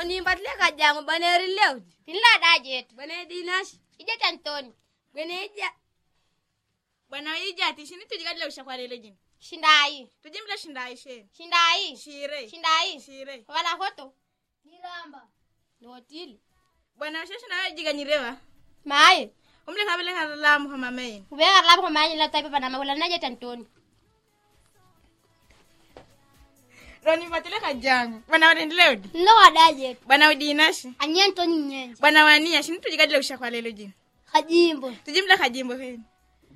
Roni batle kajangu bana rileu. Tinla dajet. Bana dinash. Ije Tantoni. Bana ija. Bwana ija tishini tujigadile ushakwalele jini. Shindai. Tujimla shindai she. Shindai. Shire. Shindai. Shire. Wala hoto. Niramba. Notili. Bwana sheshe na jiga nyirewa. Mai. Umle kabele kalamu hama main. Ubega labo kwa mani la taipa na magula naje Tantoni. Roni batile kajangu. Bwana wadendeleo. Nlo dajet. Bwana udinash. Anyentoni nyenje. Bwana wania shini tujigadile ushakwalele jini. Kajimbo. Tujimla kajimbo he.